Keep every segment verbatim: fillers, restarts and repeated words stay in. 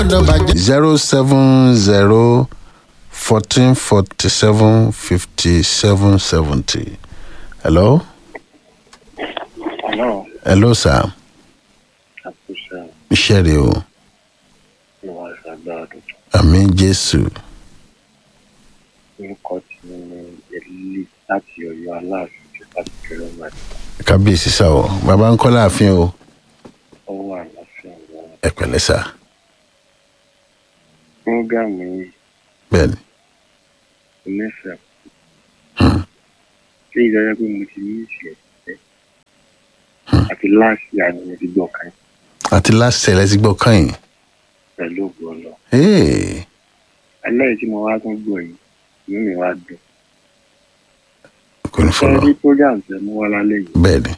zero seven zero fourteen forty seven fifty seven seventy. Hello. Hello. Hello, sir. Àkúṣe Iṣẹ́ rẹ̀ o. ìwà ìṣàgbà tuntun. Àmín Jésù. Orúkọ tí mo ní Èlí láti Ọ̀yọ́ Aláàfin tí láti kẹrẹ ọmọ ẹ̀. Kábíyèsí sá o. Bàbá ń kọ́ láàfin o. Ó wà láfíà wọn. Ẹ pẹ̀lẹ́ sá. Prógámù yìí Bẹ́ẹ̀ni. onífẹ̀ẹ́ Hmm. ṣé ìdájọ́ pé mo ti ní ìṣẹ̀ ẹ̀ àti láàṣì àná mo ti gbọ́ kan Àti láṣẹ lẹ́sí gbọ́ kàn pẹ̀lú ògbó ọlọ. yín. Ẹlẹ́yìn tí mo wá tún gbọ́ yìí, inú mi wá dùn. Kò ní Ṣé fọlọ́. rí prógámù tẹ mú wá lálẹ́ yìí? Bẹ́ẹ̀ni.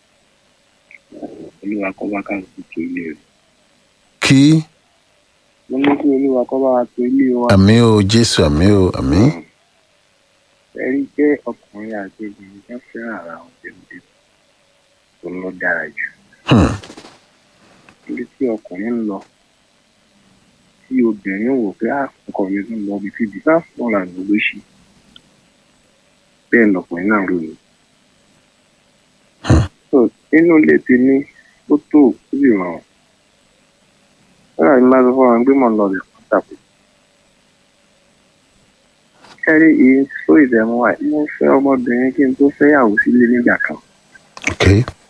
Olúwa kọ́ bá káàkiri tó ilé rẹ̀. Kí Mo ní kí Olúwa kọ́ bá wa tó ilé wa. àmín o Jésù àmín o àmín. Ẹ rí pé ọkùnrin àti obìnrin kan fẹ́ràn ara wọn dénúdé. Òun ló dára jù. Hmm. Níbi tí ọkùnrin ń lọ, tí obìnrin wò pé àkọ́kọ́ mi tún lọ bí kíbi bá fún ọ̀la ló ló ṣe. Bẹ́ẹ̀ lọkùnrin náà rò ní. So nínú ilé ti ní ó tó ó sì rọrùn. Bọ́lá mi máa sọ fún wọn pé mò ń lọ rẹ̀ fún tàbí. Kẹ́rí ìyẹn sọ ìdẹ̀mú wa, mo fẹ́ ọmọbìnrin kí n tó fẹ́yàwó sílé nígbà kan. Ok.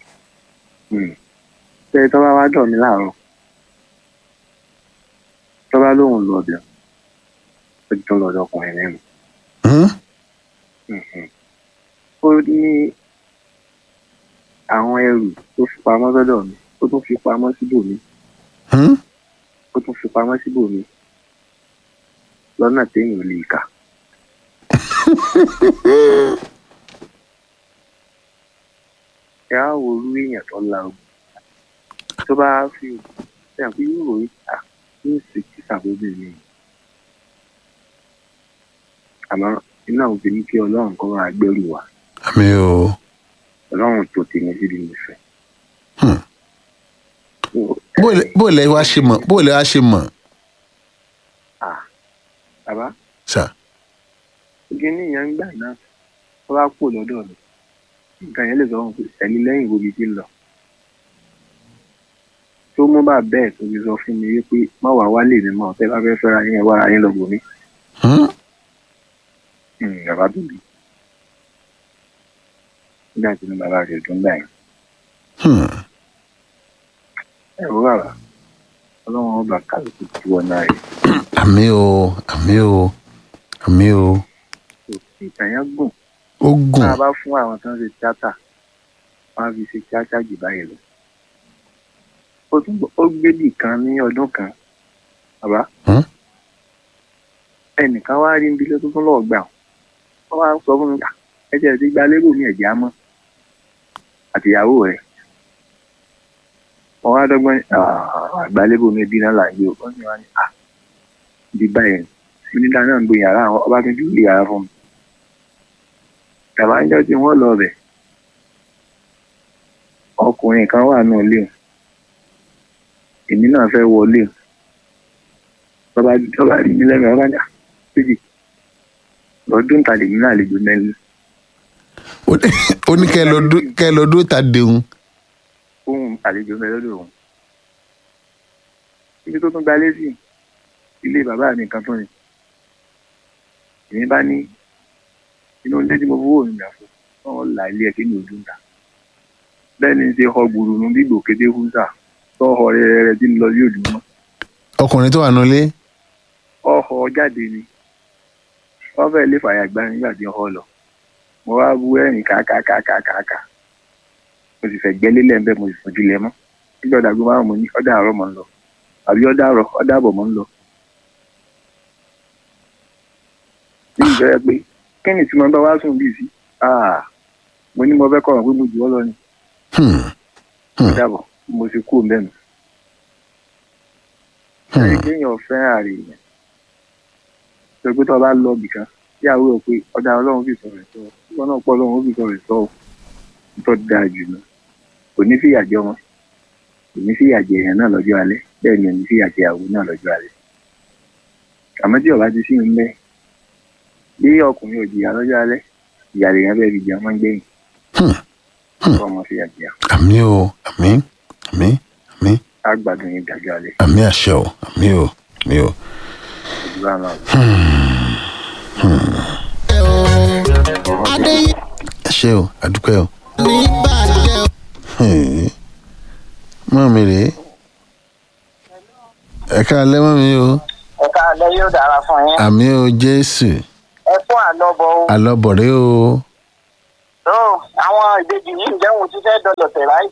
Ṣé tó bá wá dọ̀ mí láàárọ̀? Tó bá lóun lọ ọbẹ̀, ó ti tún lọ́dọ̀ ọkùnrin lẹ́nu. Hmm. Ó ní àwọn ẹrù tó fi pamọ́ sọ́dọ̀ mi, ó tún fi pamọ́ síbòmí, Hmm. ó tún fi pamọ́ síbòmí lọ́nà téèyàn ò lè kà. Ẹ á wo orú èèyàn tó la ogun. Tó bá fi ogun ṣe àpé yóò rò ìta yóò sì kí sàbóbì mi. Àmọ́ iná òbí ní kí Ọlọ́run kó máa gbẹ́rù wa. Àmín o. Ọlọ́run tó tèmi síbi mo fẹ́. Hmm. Bó lẹ wá ṣe mọ̀? Bó lẹ wá ṣe mọ̀? Ah, bàbá, Sà. igi ní ìyẹn ń gbà náà, tó bá pò lọ́dọ̀ mi. Nǹkan yẹn lè sọ wọn pé ẹni lẹ́yìn wo ibi tí ń lọ. Tó mú bá bẹ́ẹ̀ tó fi sọ fún mi wípé má wàá wálé mi mọ́ ọ̀tẹ́ bá fẹ́ fẹ́ra yín wára yín lọ́gbọ̀n mi. Hmm. Bàbá tó bí. Nígbà tí ní bàbá rẹ̀ dùn gbà yẹn. Hmm. Ẹ wo bàbá, Ọlọ́run ọba kálukú ti wọ náà rẹ̀. Àmín o àmín o àmín o. Ìtàn yẹn gùn. Ó gùn. Tá a bá fún àwọn tó ń ṣe tíátà, wọ́n á fi ṣe tíátà jù báyìí lọ. Ó tún ó gbébì kan ní ọdún kan, bàbá. Hmm. Ẹnìkan wá rí níbi tó tún lọ́ọ̀ gbà. Wọ́n wá sọ fún mi, ẹ jẹ́ ti gba lérò ní ẹ̀jẹ̀ á mọ́. Àtìyàwó rẹ̀. Wọ́n wá dọ́gbọ́n àgbálébò mi dín náà láàyè o. Wọ́n ní wá ní à di báyìí. Sílíńdà náà ń gbé yàrá àwọn ọba tó dúró yàrá fún mi. Bàbá ń jọ́ tí wọ́n lọ bẹ̀. Ọkùnrin kan wà náà lé o. Èmi náà fẹ́ wọlé o. Bàbá bàbá rí mi lẹ́nu ọba jà. Péjì. Lọ́dún ta lèmi náà lè gbé mẹ́lú. Ó ní kẹ́ ẹ lọ dúró ta dẹ̀hun. Ohun àlejò mẹ́lẹ́ lọ́dọ̀ òun. Ibi tó tún gbalé sí ilé bàbá mi kan tó ni. Èmi bá ní inú ilé tí mo fowó mi gbà fún wọn là ilé ẹ̀kẹ́ ní ojú ń ta. Bẹ́ẹ̀ ni ṣe họ gbùrù nù bí gbòkété húsà tó họ rẹ̀rẹ̀ tí ń lọ sí òdùmọ́. Ọkùnrin tó wà nulẹ̀. Ọ̀họ̀ jáde ni. Wọ́n fẹ́ lè fàyà gbá nígbà tí ọ̀họ̀ lọ. Mo wá bú ẹ̀rìn kàkàkàkàkà. Mo sì fẹ́ gbẹ́lé lẹ́ńbẹ́ mo sì fojú lẹ mọ́. Nígbà ọ̀dàgbọ́n márùn-ún mo ní ọ̀dà àárọ̀ mọ̀ ń lọ. Àbí ọ̀dà àárọ̀ ọ̀dà àbọ̀ mọ̀ ń lọ. Ní ìbẹ̀rẹ̀ pé kí ni tí mo bá wá sùn bí sí? Mo ní mo fẹ́ kọ̀ ọ́ pé mo jù ọ́ lọ ni. Ọ̀dà àbọ̀ mo sì kú òun ẹni kéèyàn fẹ́ràn àrè yẹn sọ pé tó o bá lọ bìkan tí àwọn ò pé ọ̀dà ọlọ́run fi sọ̀rọ̀ sọ ọ́ náà pọ̀ ọlọ́run fi sọ̀rọ̀ sọ ọ́ tó dáa jù lọ kò ní fìyà jẹ ọmọ èmi fìyà jẹ èèyàn náà lọ́jọ́ alẹ́ bẹ́ẹ̀ ni èmi fìyà jẹ àwọn náà lọ́jọ́ alẹ́ àmọ́ tí ọba ti sí ń bẹ́ bí ọkùnrin ò jìyà lọ́jọ́ alẹ́ ìyá lèèyàn bẹ́ẹ̀ fi jẹun máa ń gbẹ̀yìn kọ́ ọmọ fìyà jẹ. àmì o àmì àmì àmì. á gbádùn yín dájọ́ alẹ́. àmì àṣẹ o àmì o àmì o. ìdúrà náà. ẹ ṣé o àdúpẹ́ o. mọ́ mi rèé ẹ káalẹ́ mọ́ mi o. ẹ káalẹ́ yóò dára fún yín. àmì o Jésù. ẹ fún àlọ́bọ̀ o. àlọ́bọ̀ rèé o. tó àwọn ìbejì yìí ń jẹun tí fẹ́ dọ̀lọ̀ tẹ̀ láì.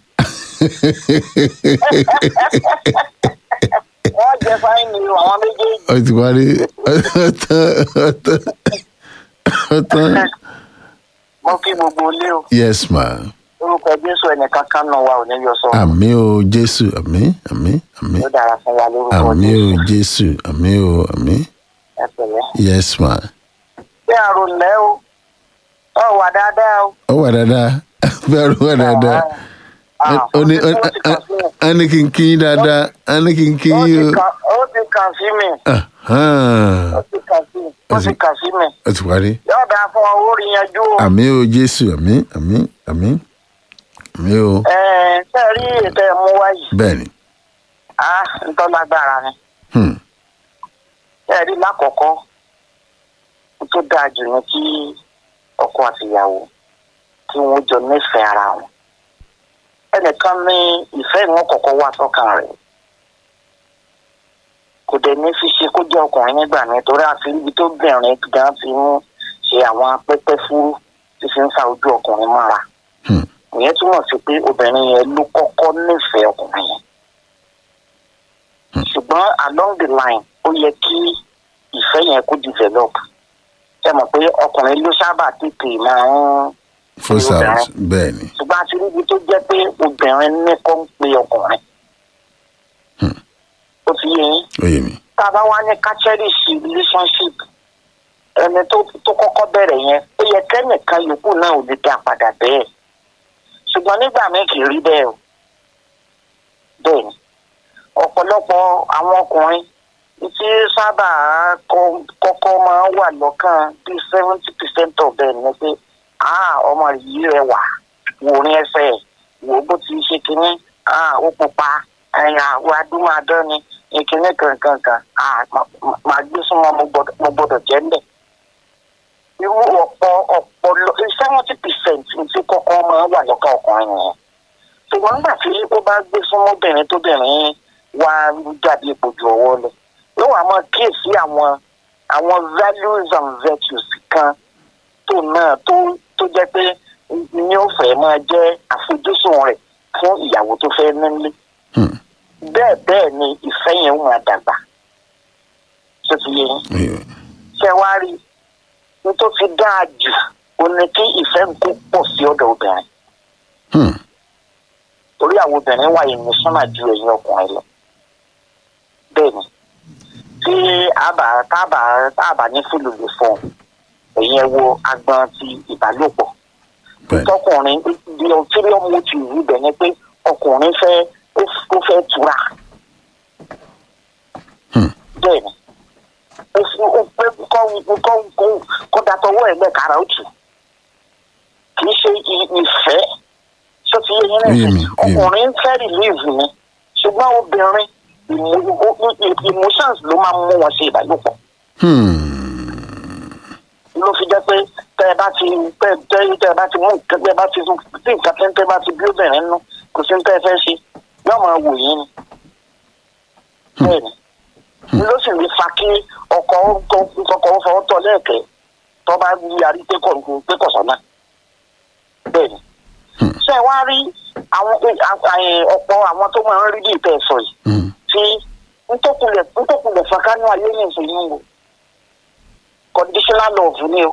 wọ́n jẹ fáìní àwọn méjèèjì. ó ti parí ọ̀tán ọ̀tán ọ̀tán. mo kí gbogbo ilé o. yes ma. orúkọ Jésù ẹnìkan kan náà wà ò ní yọ sọ. àmì o Jésù àmì àmì àmì. ó dára fún wa lórúkọ àmì o Jésù. Jésù àmì o àmì. ẹ pẹ̀lẹ́. yes ma. bí àrùn lẹ́ o ọ wà dáadáa o. ó wà dáadáa bí àrùn wà dáadáa. ó ní ó ní kí n kí yín dáadáa ó ní kí n kí yín o. ó ti kàn sí mi. ó ti kàn sí mi. ó ti kàn sí mi. ó ti parí. yóò dáa fún ọ orí yanjú o. àmì o Jésù àmì àmì àmì àmì o. ẹ ṣe rí ètò ẹ̀mú wáyé. bẹ́ẹ̀ni. a ń tọ́ lágbára ni. ṣe rí lákọ̀ọ́kọ́ tó dáa jù ní kí ọkọ àtìyàwó kí wọ́n jọ nífẹ̀ẹ́ ara wọn. ẹnìkan ní ìfẹ́ ìwọ̀n kọ̀ọ̀kan wá sọ́kàn rẹ̀ kò dẹ̀ ní fi ṣe kó jẹ́ ọkùnrin nígbà mi torí àti ibi tó bẹ̀rẹ̀ gan ti ń ṣe àwọn pẹ́pẹ́ fúrú tí fi ń fa ojú ọkùnrin mọ́ra. ìyẹn túmọ̀ sí pé obìnrin yẹn ló kọ́kọ́ nífẹ̀ẹ́ ọkùnrin yẹn. ṣùgbọ́n along the line ó yẹ kí ìfẹ́ yẹn kó develop. ṣe mọ̀ pé ọkùnrin ló sábà tètè máa ń force out bẹ́ẹ̀ ni. ṣùgbọ́n àti níbi tó jẹ́ pé obìnrin ní kó ń pe ọkùnrin. ó ti yé yín. ó yé mi. tá a bá wá ní ká cherish relationship ẹni tó tó kọ́kọ́ bẹ̀rẹ̀ yẹn ó yẹ kẹ́nìkan yòókù náà ò lè dá padà bẹ́ẹ̀. ṣùgbọ́n nígbà míì kì í rí bẹ́ẹ̀ o. bẹ́ẹ̀ ni ọ̀pọ̀lọpọ̀ àwọn ọkùnrin tí sábà kọ́kọ́ máa ń wà lọ́kàn bíi seventy percent of them ni pé ah ọmọ yìí rẹwà wò ní ẹsẹ̀ wò bó ti ṣe kínní ah ó pupa ẹ̀yà wà dúnmọ̀dán ni ìkíní kankankan ah màá gbé súnmọ́ mo gbọ́dọ̀ jẹ́ ńbẹ̀. irú ọ̀pọ̀ ọ̀pọ̀ seventy percent tí kọ́kọ́ máa ń wà lọ́kàn ọkùnrin yẹn. ṣùgbọ́n nígbà tí ó bá gbé súnmọ́ obìnrin tóbìnrin wá jáde ìpòjù ọwọ́ lọ yóò wá máa kíyèsí àwọn àwọn values and virtues kan tó náà tó tó jẹ́ pé ní ó fẹ́ máa jẹ́ àfojúsùn rẹ̀ fún ìyàwó tó fẹ́ nílé. bẹ́ẹ̀ bẹ́ẹ̀ ni ìfẹ́ yẹn ń máa dàgbà. ṣé ti yé yín? ṣé wá rí i tó fi dáa jù ó ní kí ìfẹ́ ń kó pọ̀ sí ọ̀dọ̀ obìnrin. torí àwọn obìnrin wà yìí ní sọ́nà ju ẹ̀yin ọkùnrin lọ. bẹ́ẹ̀ ni tí àbá tábà tábà ní fúlùlù fún un èyí ẹ wo agbọn ti ìbálòpọ̀. tọkùnrin di ọtí ọmọ ti rí bẹ̀ ni pé ọkùnrin fẹ́ ó fẹ́ tura. bẹ́ẹ̀ ni ó fún ó pé kọ́ kọ́ kọ́ datọwọ́ ẹ̀ lẹ́kàrà ó tù. kì í ṣe ìfẹ́ ṣó ti yé yín lẹ́sìn ọkùnrin fẹ́ rìlíìfù ni ṣùgbọ́n obìnrin emotions ló máa ń mú wọn ṣe ìbálòpọ̀. ló fi jẹ́ pé tẹ́ ẹ bá ti tẹ́ tẹ́ ẹ bá ti mú nǹkan tẹ́ ẹ bá ti tí nǹkan tẹ́ tẹ́ bá ti bí obìnrin nú kò sí tẹ́ ẹ fẹ́ ṣe yóò máa wò yín ni. bẹ́ẹ̀ni ló sì lè fa kí ọkọ ọkọ fọwọ́ tọ́ lẹ́ẹ̀kẹ́ tó bá yarí pé kò pé kò sọ́nà. bẹ́ẹ̀ni ṣé wàá rí àwọn ọ̀pọ̀ àwọn tó máa ń rí bí ìtẹ́ ẹ̀sọ́ yìí tí ntọ́kulẹ̀ ntọ́kulẹ̀ fàkánú ayé ní ìfẹ̀yìn wò conditional love ni o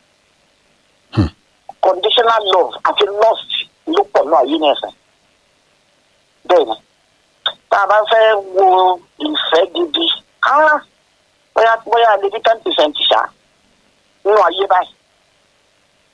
conditional love àti lust ló pọ̀ ní ayé ní ẹ̀sẹ̀. bẹ́ẹ̀ ni tá a bá fẹ́ wo ìfẹ́ gidi bóyá bóyá lè ní ten percent ṣá nínú ayé báyìí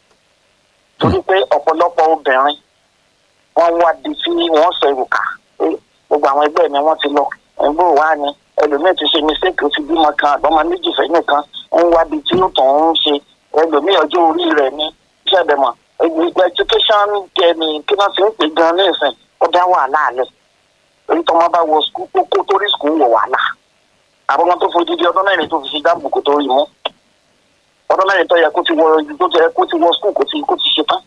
torí pé ọ̀pọ̀lọpọ̀ obìnrin wọ́n wá di tí wọ́n sọ ìrùkà gbogbo àwọn ẹgbẹ́ mi wọ́n ti lọ ẹgbẹ́ wa ni ẹlòmíì ti ṣe mistake ó ti bímọ kan àbọ̀mọ méjì fẹ́ nìkan ń wá bí tí ó tàn ń ṣe ẹlòmíì ọjọ́ orí rẹ̀ ní ṣẹ́bẹ̀mọ̀ education kẹ́mi kí wọ́n ti ń pè gan ní ìsìn ó dá wàhálà alẹ́ èyí tó máa bá wọ skul kó tó rí skul wọ̀ wàhálà àbọ̀mọ tó fojú di ọdún mẹ́rin tó fi ṣe dáàbò kó tó rí mú ọdún mẹ́rin tó yẹ kó ti wọ tó yẹ kó ti wọ skul kó ti kó ti ṣe tán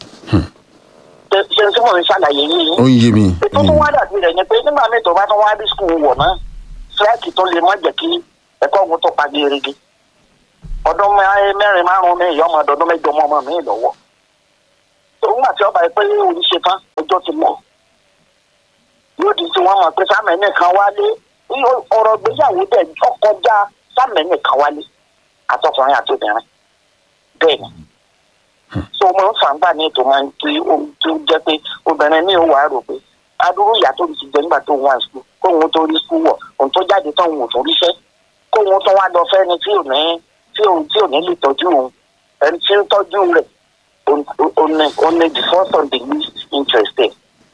ṣe ń sọ́mọ̀ ń ṣàlàyé yìí. ó ń yé mi. ètò tó wá dàbí rẹ̀ ni pé nígbà míì tó bá tún wá dé skul wọ̀ náà fúláàkì tó lè má jẹ́ kí ẹ̀kọ́ ọ̀hún tó pa gerege ọdún mẹ́rin márùn-ún ní ìyá ọmọ ọdún mẹ́jọ ọmọ ọmọ mi lọ́wọ́ tòun àti ọba pé òun ṣe tán ọjọ́ ti lọ yóò di tí wọ́n mọ̀ pé sámẹ́nì kan wálé ọ̀rọ̀ gbéyàwó dẹ̀ ọkọjá sámẹ́nì kan wálé àtọkùnrin àtobìnrin bẹ́ẹ̀ ni so mo ń fàǹgbà ní ètò máa ń tí ó jẹ́ pé obìnrin ní òwò àrò pé adúrú ìyá tó ti jẹ nígbà tó wà sùn kóhun tó rí sùn wọ̀ òun tó jáde tán òun ò tó ríṣẹ́ kóhun tó wá lọ fẹ́ni tí ò ní tí ò tí ò ní lè tọ́jú òun ẹni tí ń tọ́jú rẹ̀ òun ní the first on the least interested.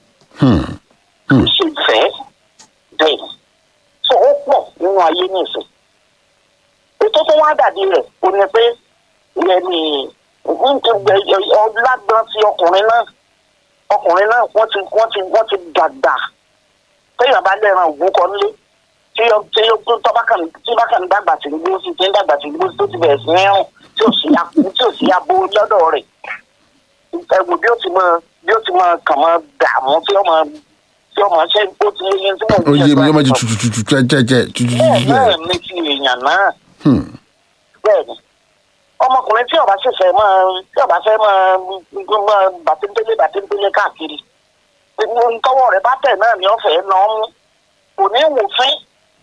ṣe fẹ́ bẹ́ẹ̀ so ó pọ̀ nínú ayé ní ìsìn ètò tó wá dàbí rẹ̀ ò ní pé ìyẹn ni ọlágbọ́n ti ọkùnrin náà ọkùnrin náà wọ́n ti wọ́n ti wọ́n ti dàgbà téèyàn bá lẹ́ran ògùn kan lé tí tí tó bá kàn tí bá kàn dàgbà sí gbó sí tí ń dàgbà sí gbó sí tó ti bẹ̀rẹ̀ sí rẹ́rùn tí ò sí tí ò sí abo lọ́dọ̀ rẹ̀ ẹ̀wù bí ó ti mọ bí ó ti mọ kàn mọ́ dààmú tí ó mọ tí ó mọ ṣe ó ti yé tí mò ń ó yé mi ó máa ju tututu jẹjẹjẹ tututu bẹ́ẹ̀ náà ní ti èèyàn náà bẹ́ẹ̀ ni ọmọkùnrin tí ọba ṣẹ̀ṣẹ̀ máa tí ọba fẹ́ máa máa bàtẹ́ńtẹ́lẹ̀ bàtẹ́ńtẹ́lẹ̀ káàkiri ntọ́wọ́ rẹ̀ bá tẹ̀ náà ni ọ̀fẹ́ náà mú kò ní wò fín.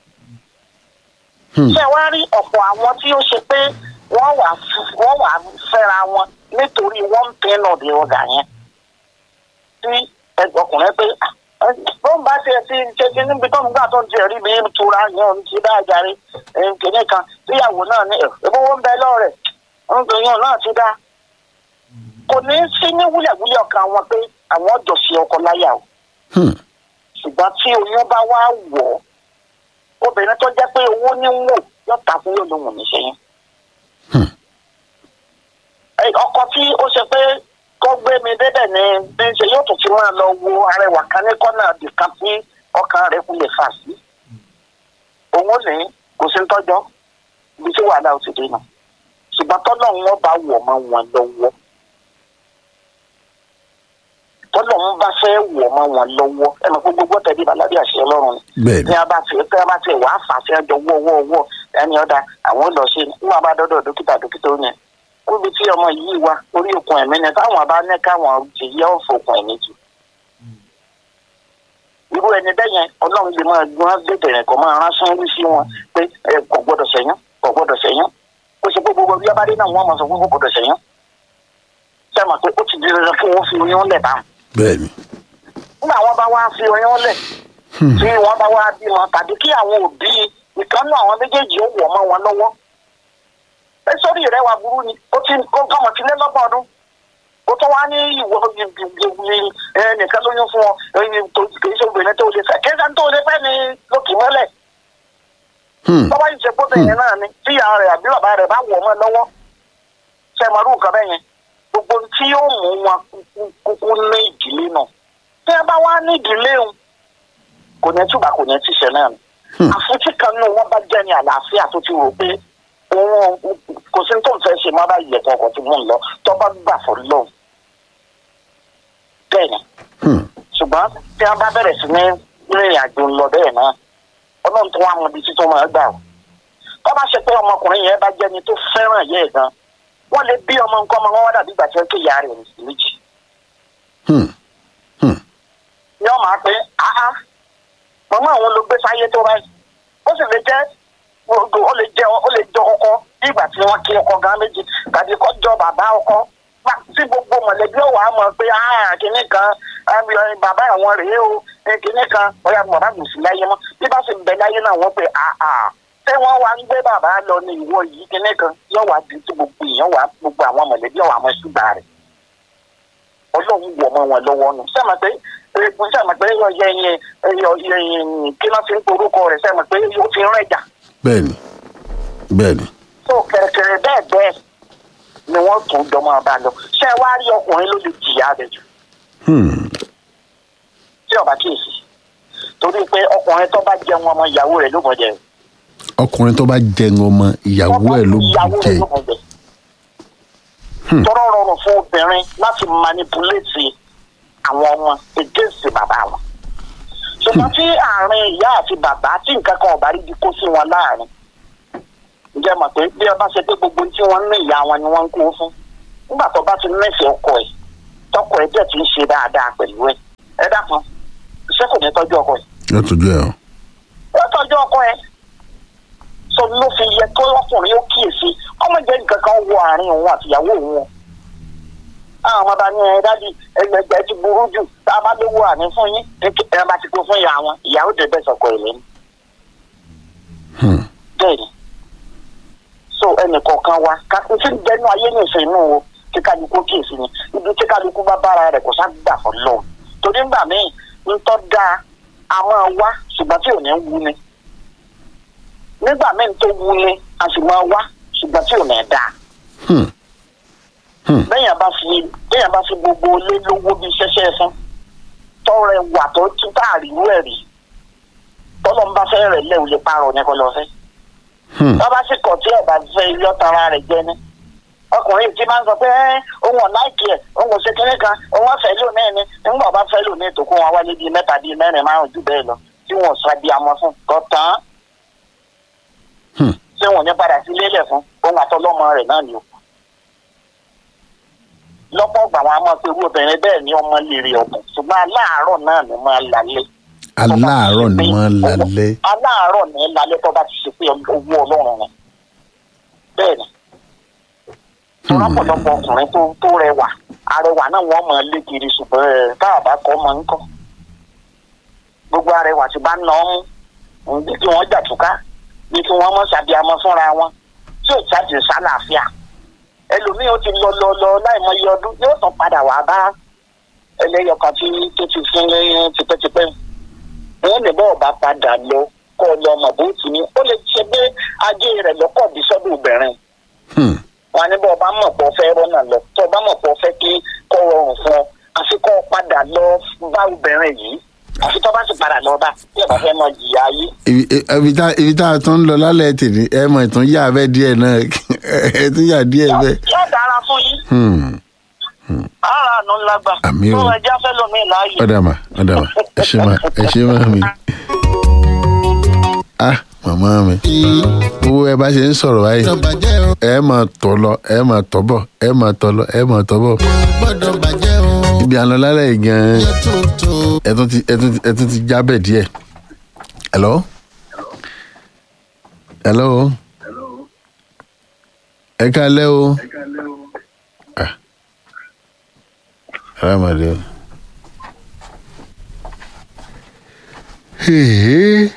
ṣé wàá rí ọ̀pọ̀ àwọn tí ó ṣe pé wọ́n wà wọ́n wà fẹ́ra wọn nítorí one pain of the other yẹn tí ọkùnrin pé bó ń bá tiẹ̀ ti ṣe ti níbi tó ń gbà tó ń tiẹ̀ rí mi tura yẹn ti dá àjàre kìnìún kan tíyàwó náà ní ìbówó ń bẹ lọ́rẹ̀ ọ̀gbìnyàn náà ti dá kò ní sí ní wúlẹ̀wúlẹ̀ ọkàn wọn pé àwọn ọjọ́ fi ọkọ láyà o ṣùgbọ́n tí oyún bá wá wọ̀ ọ́ obìnrin tó jẹ́ pé owó ní wò yóò ta fún yóò lóhùn níṣẹ́ yẹn ọkọ tí ó ṣe pé kó gbé mi débẹ̀ ní bí ṣe yóò tún fi máa lọ wo arẹwà kan ní kọ́nà àdìkan tí ọkàn rẹ̀ kú lè fà sí òun ní kò sí ń tọ́jọ́ ibi tí wàhálà ò ti dé náà ṣùgbọ́n tọ́lọ̀ wọn bá wọ̀ mọ́ wọn lọ́wọ́ tọ́lọ̀ wọn bá fẹ́ wọ̀ mọ́ wọn lọ́wọ́ ẹ mọ̀ pé gbogbo tẹ̀lé balábí àṣẹ ọlọ́run ní abá tiẹ̀ tẹ́ abá tiẹ̀ wàá fà sí ẹjọ́ wọ́wọ́wọ́ ẹni ọ̀dà àwọn lọ sí nígbà bá dọ́dọ̀ dókítà dókítà ó yẹn níbi tí ọmọ yìí wá orí okùn ẹ̀mí ni táwọn bá ní káwọn ti yẹ ọ̀fọ̀ okùn ẹ̀mí jù irú ẹni bẹ́yẹn ọlọ́run lè máa gbọ́n gbẹ̀tẹ̀rẹ̀ kọ́ máa ránṣẹ́ wí sí wọn pé kò gbọ́dọ̀ sẹ́yìn kò gbọ́dọ̀ sẹ́yìn ó ṣe pé gbogbo bí abadé náà wọ́n máa sọ fún kòkòrò sẹ́yìn ṣe mọ̀ pé ó ti di dandan fún wọn fi oyún lẹ̀ báwọn. bẹ́ẹ̀ni. nígbà wọn bá wá fi oyún lẹ̀ tí wọ́n bá wá bímọ tàbí kí àwọn òbí ìkànnì àwọn méjèèjì ó wọ̀ mọ́ wọn lọ́wọ́. ẹ sórí rẹ wà burú ni ó ti kọ́mọ ti lé lọ́gbọ̀n ọdún ó tó wá ní ìwọ nìkan lóyún fún ọ kì í ṣe obìnrin tó lè fẹ́ kí ẹ tó lè fẹ́ ni lókì mọ́lẹ̀ bọ́bá yìí ṣe gbọ́dọ̀ yẹn náà ni tí ìyá rẹ̀ àbí bàbá rẹ̀ bá wọ̀ mọ́ lọ́wọ́ ṣe mọ̀rú nǹkan bẹ́ẹ̀ yẹn gbogbo tí yóò mú wọn kúkú ní ìdílé náà tí ẹ bá wá ní ìdílé òun kò ní túbà kò ní tíṣẹ náà ni àfúntí kan náà wọn bá jẹ́ ní àlàáfíà tó ti rò pé òun kò sí tó ń fẹ́ ṣe má bá yẹ kọ́ ọkọ̀ tí mò ń lọ tó bá gbà fọ́ lọ bẹ́ẹ̀ ni ṣùgbọ́n tí wọ́n bá bẹ̀rẹ̀ sí ní rìnrìn àjò ńlọ bẹ́ẹ̀ náà ọlọ́run tó wá mọ ibi títún máa gbà ó tó bá ṣe pé ọmọkùnrin yẹn bá jẹ́ni tó fẹ́ràn yẹ́ ẹ̀ gan wọ́n lè bí ọmọ nǹkan ọmọ wọn wá dàbí ìgbà tí wọ́n ké ìyá rẹ̀ ní méjì. ní ọmọ àpẹ áá màmá àwọn ló gbé sáyé tó báyìí ó sì lè jẹ́ ó lè jẹ́ ó lè jọ ọkọ bí ìgbà tí wọ́n kí ọkọ gan méjì tàbí kọ́ jọ bàbá ọkọ tí gbogbo mọ̀lẹ́bí ọ̀wà á mọ̀ pé kínní kan bàbá àwọn rèé o kínní kan ọ̀yà bàbá kò sí láyé mọ́ bí bá sì ń bẹ láyé náà wọ́n pé ṣé wọ́n wá ń gbé bàbá lọ ní ìwọ yìí kínní kan yóò wá di tí gbogbo èèyàn wà gbogbo àwọn mọ̀lẹ́bí ọ̀wà mọ̀ ṣùgbà rẹ̀ ọlọ́run wọ̀ mọ́ wọn lọ́wọ́ nù sẹ́mi pé egun sẹ́mi pé yọ yẹ yẹ yọ yẹ kí wọ́n fi ń porúkọ rẹ̀ sẹ́mi pé ó fi rẹ̀ jà. bẹ́ẹ̀ni bẹ́ẹ̀ni. tó kẹ̀rẹ̀kẹ̀rẹ̀ bẹ́ẹ̀ bẹ́ẹ̀ ni wọ́n tún jọmọ ọba lọ ṣé wàá rí ọkùnrin ló lè jìyà rẹ̀ jù. tí ọba kíyèsí torí pé ọkùnrin tó bá jẹun ọmọ ìyàwó rẹ̀ ló mọ̀ jẹ. ọkùnrin tó bá jẹun ọmọ ìyàwó ẹ̀ ló jẹ. tọrọ rọrùn fún obìnrin láti manipulate àwọn ọmọ against bàbá wọn. ṣùgbọ́n tí àárín ìyá àti bàbá tí nǹkan kan ọ̀bá rí di kó sí wọn láàrin. ǹjẹ́ mọ̀ pé bí ọba ṣe pé gbogbo tí wọ́n ní ìyá wọn ni wọ́n ń kó fún. nígbà tó bá ti mẹ́sẹ̀ ọkọ ẹ̀ tọkọ ẹ̀ dẹ̀ ti ń ṣe dáadáa pẹ̀lú ẹ̀ ẹ dákun iṣẹ́ kò ní tọ́jú ọkọ ẹ̀. yóò tọ́jú ẹ̀ o. yóò tọ́jú ọkọ ẹ̀. sọ ló fi yẹ kó ọkùnrin ó kíyèsí ọmọ jẹ́ nǹkan kan wọ àárín òun àtìyàwó òun. àwọn ọmọ bá ní ẹ dájú ẹgbẹgbẹ ti burú jù tá a bá lówó àní fún yín ẹ bá ti kó fún ìyá wọn ìyàwó dé bẹ́ẹ̀ sọ̀kọ ẹ̀ lẹ́nu. bẹ́ẹ̀ ni so ẹnì kọ̀ọ̀kan wa kàkún tí gbẹnu ayé ní ìfẹ́ inú o tí kálukú kíyèsí ni ibi tí kálukú bá bára rẹ̀ kò sá gbà fọ́ lọ torí ńgbà míì ń tọ́ dáa a máa wá ṣùgbọ́n tí ò ní wú ni nígbà míì tó wú ni a sì máa wá ṣùgbọ́n tí ò ní dáa. bẹ́yàn bá fi bẹ́yàn bá fi gbogbo ilé lówó bíi ṣẹ́ṣẹ́ fún tọrẹ wà tó tún táàríwú ẹ̀ rí tọ́lọ́ ń bá fẹ́ rẹ̀ lẹ́wọ̀ lè parọ́ ní kọ́ lọ fẹ́. bàbá sì kọ̀ tí ọ̀bà fẹ́ ilé ọ̀tara rẹ̀ jẹ́ ní. ọkùnrin tí máa ń sọ pé ohun ọ̀láìkì ẹ̀ ohun ọ̀sẹ̀ kínní kan ohun ọ̀fẹ́ lónìí ni nígbà bá fẹ́ lónìí tó kó wọn wálé bíi mẹ́ta bíi mẹ́rin márùn-ún jù bẹ́ẹ̀ lọ tí wọ́n sọ bí amọ̀ fún kọ́tàn. tí wọ́n ní padà sí lélẹ̀ fún ohun àtọlọ́mọ rẹ̀ náà ni o. lọ́pọ̀ ọgbà wọn a máa pe irú obìnrin bẹ́ẹ̀ ní ọmọ lèrè ọ̀bùn ṣùgbọ́n aláàárọ̀ náà ni máa lálẹ́. aláàárọ̀ ni máa lálẹ́. aláàárọ̀ ni lálẹ́ tó bá ti ṣe pé owó ọlọ́run ni. bẹ́ẹ̀ ni tọ́lápọ̀lọpọ̀ ọkùnrin tó tó rẹwà arẹwà náà wọ́n mọ̀ lé kiri ṣùgbọ́n káàbá kọ́ mọ̀ ń kọ́. gbogbo arẹwà ti bá ná ọmú bí kí wọ́n jàtúká bí kí wọ́n mọ̀ ṣàbíamọ fúnra wọn tí ò ṣáàjì sálàáfíà. ẹlòmíì ó ti lọ lọ lọ láìmọye ọdún yóò tán padà wá bá ẹlẹ́yọkan tí tó ti fún lẹ́yìn tipẹ́tipẹ́. wọ́n lè bọ́ ọba padà lọ kọ́ lọ mọ̀ bó ti ní ó lè ṣe pé ajé rẹ̀ lọ́kọ̀ bí sọ́dọ̀ obìnrin. wọn ní bọ́ ọba mọ̀ pọ̀ fẹ́ rọ́nà lọ tó ọba mọ̀ pọ̀ fẹ́ kí kọ́ rọrùn fún ọ àfi kọ́ padà lọ bá obìnrin yìí àfi tó bá sì padà lọ bá tí ọba fẹ́ mọ jìyà ayé. ibi tá a tún ń lọ lálẹ́ tèmi ẹ mọ̀ ìtún yà bẹ́ẹ̀ díẹ̀ náà ẹ tún yà díẹ̀ bẹ́ẹ̀. yóò dára fún yín. ara àánú ńlá gbà àmì o tó ẹja fẹ́ lómi láàyè. ọ̀dàmà ọ̀dàmà ẹ ṣe má ẹ ṣe má mi. ah màmá mi owó ẹ bá ṣe ń sọ̀rọ̀ báyìí ẹ máa tọ̀ lọ ẹ máa tọ̀ bọ̀ ẹ máa tọ̀ lọ ẹ máa tọ̀ bọ̀. ibi àná lálẹ́ yìí gan-an ẹ tún ti ẹ tún ti ẹ tún ti jábẹ̀ díẹ̀. hello hello ẹ kálẹ́ o. ah aramade o.